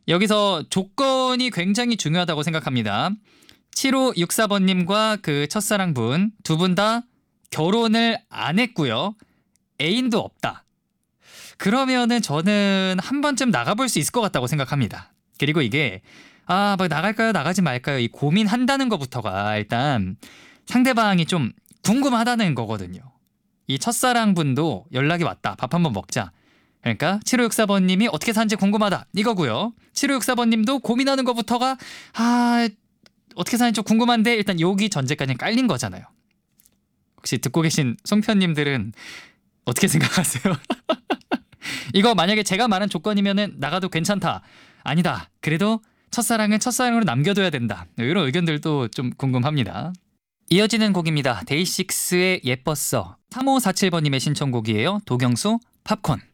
여기서 조건이 굉장히 중요하다고 생각합니다. 7564번님과 그 첫사랑분 두 분 다 결혼을 안 했고요. 애인도 없다. 그러면은 저는 한 번쯤 나가볼 수 있을 것 같다고 생각합니다. 그리고 이게 뭐 나갈까요 나가지 말까요 이 고민한다는 것부터가 일단 상대방이 좀 궁금하다는 거거든요. 이 첫사랑분도 연락이 왔다. 밥 한번 먹자. 그러니까 7564번님이 어떻게 사는지 궁금하다 이거고요. 7564번님도 고민하는 것부터가 어떻게 사는지 좀 궁금한데 일단 여기 전제까지 깔린 거잖아요. 혹시 듣고 계신 송편님들은 어떻게 생각하세요? 이거 만약에 제가 말한 조건이면은 나가도 괜찮다. 아니다. 그래도 첫사랑은 첫사랑으로 남겨둬야 된다. 이런 의견들도 좀 궁금합니다. 이어지는 곡입니다. 데이식스의 예뻤어. 3547번님의 신청곡이에요. 도경수 팝콘.